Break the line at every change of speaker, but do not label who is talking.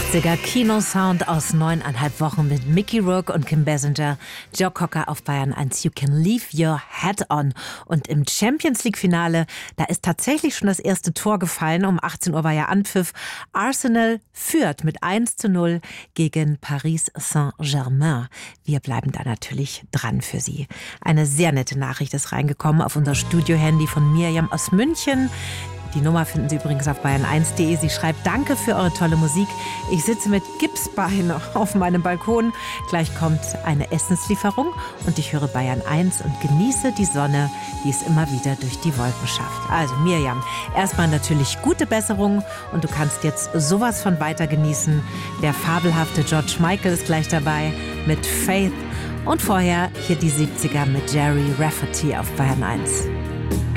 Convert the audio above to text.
80er Kinosound aus 9,5 Wochen mit Mickey Rourke und Kim Basinger. Joe Cocker auf Bayern 1. You can leave your hat on. Und im Champions-League-Finale, da ist tatsächlich schon das erste Tor gefallen. Um 18 Uhr war ja Anpfiff. Arsenal führt mit 1:0 gegen Paris Saint-Germain. Wir bleiben da natürlich dran für Sie. Eine sehr nette Nachricht ist reingekommen auf unser Studio-Handy von Mirjam aus München. Die Nummer finden Sie übrigens auf bayern1.de. Sie schreibt: Danke für eure tolle Musik. Ich sitze mit Gipsbein auf meinem Balkon. Gleich kommt eine Essenslieferung und ich höre Bayern 1 und genieße die Sonne, die es immer wieder durch die Wolken schafft. Also Mirjam, erstmal natürlich gute Besserung und du kannst jetzt sowas von weiter genießen. Der fabelhafte George Michael ist gleich dabei mit Faith und vorher hier die 70er mit Jerry Rafferty auf Bayern 1.